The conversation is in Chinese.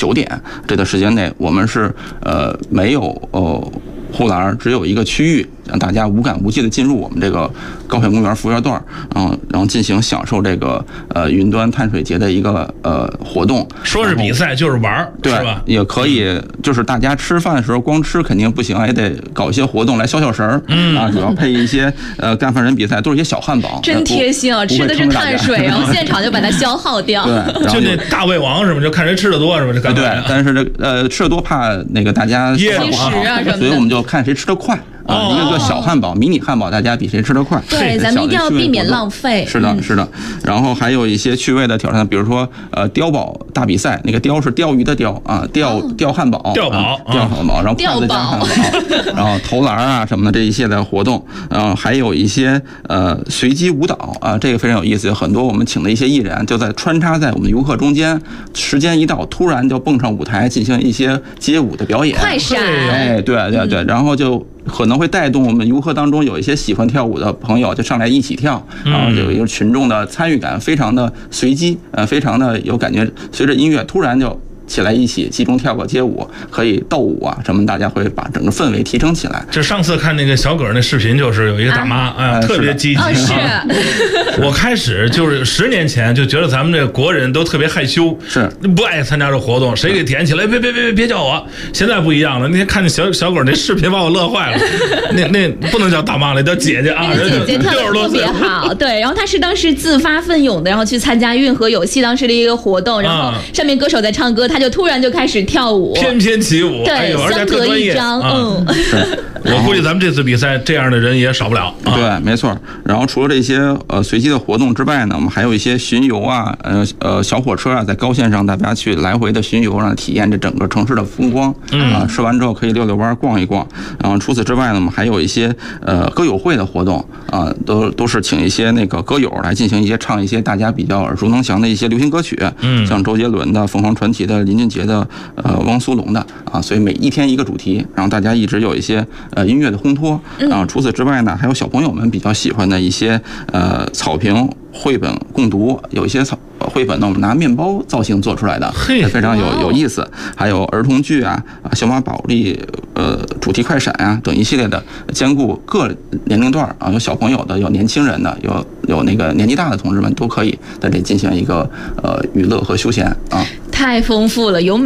9点这个时间内，我们是没有护栏，只有一个区域，让大家无感无忌的进入我们这个高配公园服务园段，然后进行享受这个云端碳水节的一个活动。 说是比赛就是玩， 对是吧？ 也可以，就是大家吃饭的时候光吃肯定不行，也得搞一些活动来消神儿。主要配一些干饭人比赛，都是一些小汉堡。 真贴心啊，吃的是碳水，然后现场就把它消耗掉。 对， 就那大胃王是吧？就看谁吃的多是吧？这对，但是吃的多怕那个大家噎食啊什么的， 所以我们就看谁吃的快。一个小汉堡、迷你汉堡，大家比谁吃得快。 对，咱们一定要避免浪费。 是的，是的。然后还有一些趣味的挑战，比如说碉堡大比赛，那个鲷是钓鱼的钓啊，钓汉堡， 钓堡， 然后筷子加汉堡，然后投篮啊什么的这一系列活动，还有一些随机舞蹈啊，这个非常有意思。很多我们请的一些艺人就在穿插在我们游客中间，时间一到，突然就蹦上舞台进行一些街舞的表演， 快闪。 哎，对，然后就可能会带动我们游客当中有一些喜欢跳舞的朋友就上来一起跳，然后有一个群众的参与感非常的随机，非常的有感觉，随着音乐突然就起来一起集中跳个街舞，可以斗舞啊什么，大家会把整个氛围提升起来。 就上次看那个小葛那视频，就是有一个大妈特别积极。 是， 我开始就是10年前就觉得咱们这国人都特别害羞， 是不爱参加这活动，谁给点起来，别叫我。现在不一样了，那天看见小葛那视频把我乐坏了。那不能叫大妈了，叫姐姐啊， 姐姐跳得特别好。对，然后她是当时自发奋勇的，然后去参加运河有戏当时的一个活动，然后上面歌手在唱歌，她就突然就开始跳舞， 翩翩起舞， 对，相隔一张， 我估计咱们这次比赛这样的人也少不了。 对，没错。然后除了这些随机的活动之外呢，我们还有一些巡游啊，小火车啊，在高线上大家去来回的巡游，让体验这整个城市的风光。吃完之后可以溜溜弯、逛一逛。然后除此之外呢，我们还有一些歌友会的活动啊，都是请一些那个歌友来进行一些唱一些大家比较耳熟能详的一些流行歌曲。像周杰伦的、凤凰传奇的、林俊杰的、汪苏泷的啊，所以每一天一个主题，然后大家一直有一些音乐的烘托。然后除此之外呢，还有小朋友们比较喜欢的一些草坪绘本共读，有一些绘本呢，我们拿面包造型做出来的，非常有意思。还有儿童剧啊，小马宝莉主题快闪啊等一系列的，兼顾各年龄段啊，有小朋友的，有年轻人的，有那个年纪大的同志们都可以在这进行一个娱乐和休闲啊， 太丰富了，有